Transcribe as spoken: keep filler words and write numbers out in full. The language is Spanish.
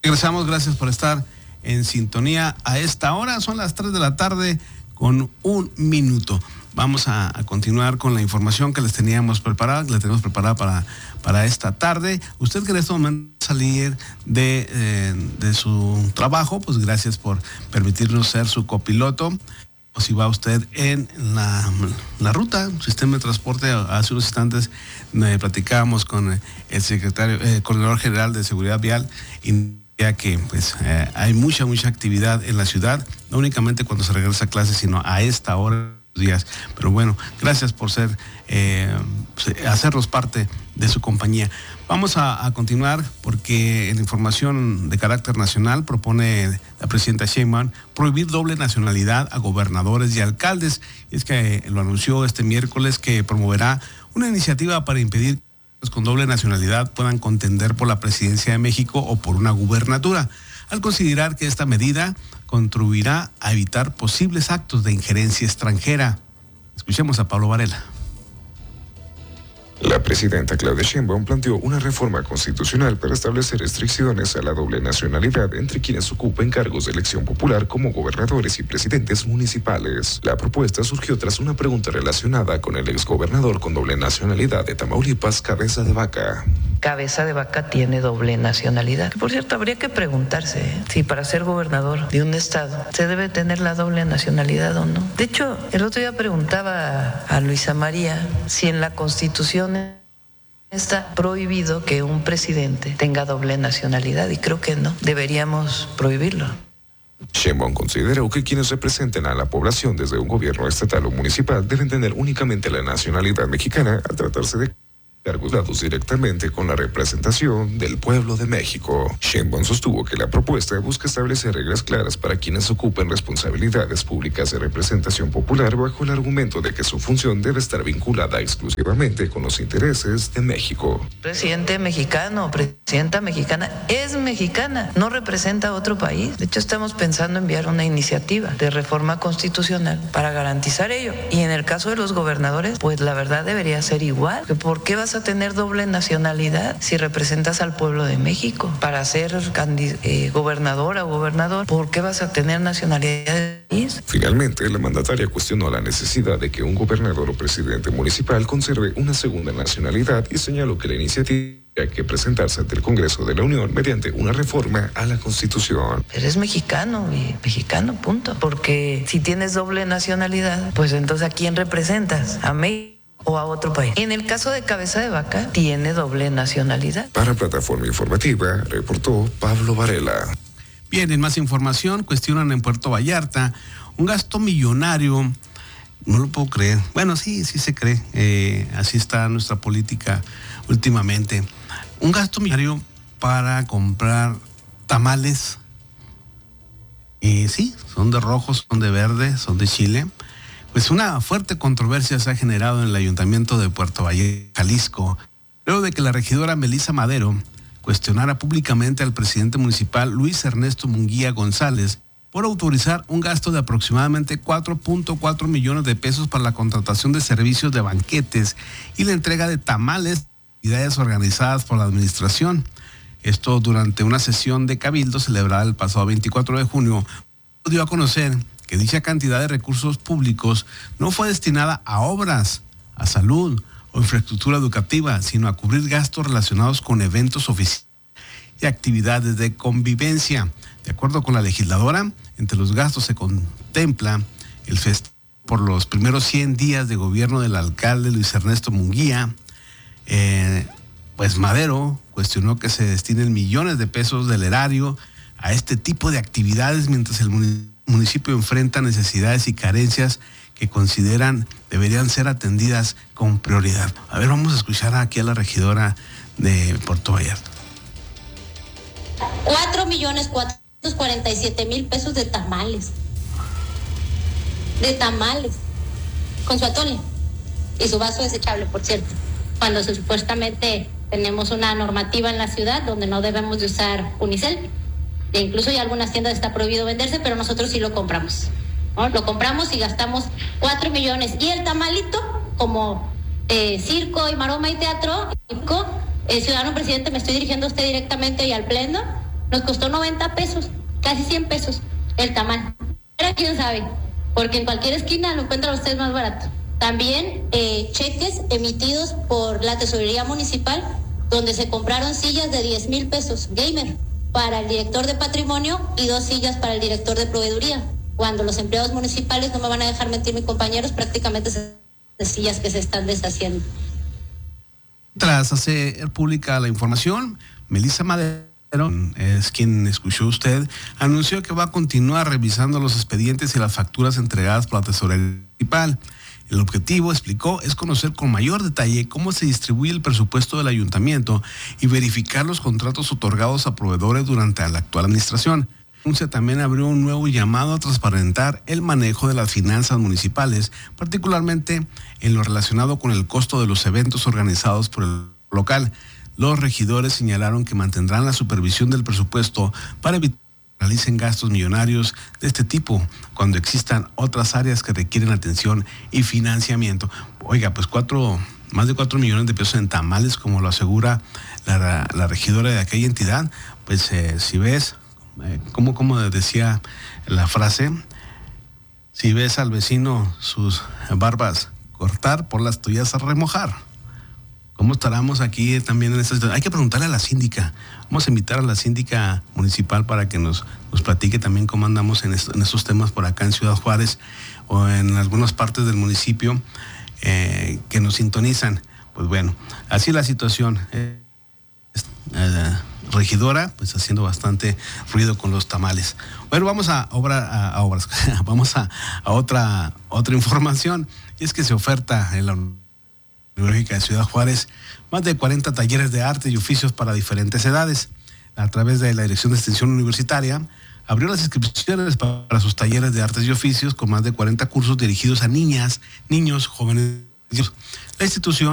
Regresamos, gracias por estar en sintonía a esta hora. Son las tres de la tarde con un minuto. Vamos a, a continuar con la información que les teníamos preparada, que les tenemos preparada para, para esta tarde. Usted que en este momento salir de, eh, de su trabajo, pues gracias por permitirnos ser su copiloto. O si va usted en la, la ruta, sistema de transporte, hace unos instantes eh, platicábamos con el secretario, eh, coordinador general de seguridad vial, y ya que pues eh, hay mucha, mucha actividad en la ciudad, no únicamente cuando se regresa a clase, sino a esta hora días. Pero bueno, gracias por ser, eh, hacernos parte de su compañía. Vamos a, a continuar porque en información de carácter nacional propone la presidenta Sheinbaum prohibir doble nacionalidad a gobernadores y alcaldes. Y es que lo anunció este miércoles que promoverá una iniciativa para impedir con doble nacionalidad puedan contender por la presidencia de México o por una gubernatura, al considerar que esta medida contribuirá a evitar posibles actos de injerencia extranjera. Escuchemos a Pablo Varela. La presidenta Claudia Sheinbaum planteó una reforma constitucional para establecer restricciones a la doble nacionalidad entre quienes ocupen cargos de elección popular como gobernadores y presidentes municipales. La propuesta surgió tras una pregunta relacionada con el exgobernador con doble nacionalidad de Tamaulipas, Cabeza de Vaca. Cabeza de Vaca tiene doble nacionalidad. Por cierto, habría que preguntarse ¿eh? si para ser gobernador de un estado se debe tener la doble nacionalidad o no. De hecho, el otro día preguntaba a Luisa María si en la Constitución está prohibido que un presidente tenga doble nacionalidad, y creo que no, deberíamos prohibirlo. Sheinbaum consideró que quienes representen a la población desde un gobierno estatal o municipal deben tener únicamente la nacionalidad mexicana al tratarse de cargos dados directamente con la representación del pueblo de México. Sheinbaum sostuvo que la propuesta busca establecer reglas claras para quienes ocupen responsabilidades públicas de representación popular bajo el argumento de que su función debe estar vinculada exclusivamente con los intereses de México. Presidente mexicano, presidenta mexicana, es mexicana, no representa a otro país. De hecho, estamos pensando enviar una iniciativa de reforma constitucional para garantizar ello. Y en el caso de los gobernadores, pues la verdad debería ser igual. ¿Por qué vas a tener doble nacionalidad si representas al pueblo de México? Para ser eh, gobernadora o gobernador, ¿por qué vas a tener nacionalidad del país? Finalmente, la mandataria cuestionó la necesidad de que un gobernador o presidente municipal conserve una segunda nacionalidad y señaló que la iniciativa hay que presentarse ante el Congreso de la Unión mediante una reforma a la Constitución. Eres mexicano, y mexicano, punto. Porque si tienes doble nacionalidad, pues entonces ¿a quién representas? ¿A México o a otro país? En el caso de Cabeza de Vaca, tiene doble nacionalidad. Para Plataforma Informativa, reportó Pablo Varela. Bien, en más información, cuestionan en Puerto Vallarta un gasto millonario. No lo puedo creer. Bueno, sí, sí se cree. Eh, así está nuestra política últimamente. Un gasto millonario para comprar tamales. Y sí, son de rojo, son de verde, son de chile. Pues una fuerte controversia se ha generado en el Ayuntamiento de Puerto Vallarta, Jalisco, luego de que la regidora Melissa Madero cuestionara públicamente al presidente municipal Luis Ernesto Munguía González por autorizar un gasto de aproximadamente cuatro punto cuatro millones de pesos para la contratación de servicios de banquetes y la entrega de tamales y actividades organizadas por la administración. Esto durante una sesión de cabildo celebrada el pasado veinticuatro de junio, dio a conocer que dicha cantidad de recursos públicos no fue destinada a obras, a salud o infraestructura educativa, sino a cubrir gastos relacionados con eventos oficiales y actividades de convivencia. De acuerdo con la legisladora, entre los gastos se contempla el festejo por los primeros cien días de gobierno del alcalde Luis Ernesto Munguía. Eh, pues Madero cuestionó que se destinen millones de pesos del erario a este tipo de actividades mientras el municipio municipio enfrenta necesidades y carencias que consideran deberían ser atendidas con prioridad. A ver, vamos a escuchar aquí a la regidora de Puerto Vallarta. Cuatro millones cuatrocientos cuarenta y siete mil pesos de tamales. De tamales. Con su atole. Y su vaso desechable, por cierto. Cuando se, supuestamente tenemos una normativa en la ciudad donde no debemos de usar unicel. E incluso ya algunas tiendas está prohibido venderse, pero nosotros sí lo compramos, ¿no? Lo compramos y gastamos cuatro millones. Y el tamalito, como eh, circo y maroma y teatro, eh, ciudadano presidente, me estoy dirigiendo a usted directamente y al pleno, Nos costó noventa pesos, casi cien pesos el tamal. Pero quién sabe, porque en cualquier esquina lo encuentran ustedes más barato. También eh, cheques emitidos por la tesorería municipal, donde se compraron sillas de diez mil pesos, gamer, para el director de patrimonio y dos sillas para el director de proveeduría. Cuando los empleados municipales, no me van a dejar mentir mis compañeros, prácticamente se de sillas que se están deshaciendo. Tras hacer pública la información, Melissa Madero, es quien escuchó usted, anunció que va a continuar revisando los expedientes y las facturas entregadas por la tesorería municipal. El objetivo, explicó, es conocer con mayor detalle cómo se distribuye el presupuesto del ayuntamiento y verificar los contratos otorgados a proveedores durante la actual administración. También abrió un nuevo llamado a transparentar el manejo de las finanzas municipales, particularmente en lo relacionado con el costo de los eventos organizados por el local. Los regidores señalaron que mantendrán la supervisión del presupuesto para evitar que realicen gastos millonarios de este tipo cuando existan otras áreas que requieren atención y financiamiento. Oiga, pues cuatro, más de cuatro millones de pesos en tamales, como lo asegura la, la regidora de aquella entidad, pues eh, si ves... Eh, como, como decía la frase, si ves al vecino sus barbas cortar, por las tuyas a remojar. ¿Cómo estaremos aquí también en esta situación? Hay que preguntarle a la síndica. Vamos a invitar a la síndica municipal para que nos, nos platique también cómo andamos en, est- en estos temas por acá en Ciudad Juárez o en algunas partes del municipio eh, que nos sintonizan. Pues bueno, así la situación. Eh, eh, regidora, pues haciendo bastante ruido con los tamales. Bueno, vamos a, obra, a, a obras, vamos a, a otra, otra información, y es que se oferta en la Tecnológica de Ciudad Juárez más de cuarenta talleres de arte y oficios para diferentes edades. A través de la Dirección de Extensión Universitaria, abrió las inscripciones para sus talleres de artes y oficios con más de cuarenta cursos dirigidos a niñas, niños, jóvenes. La institución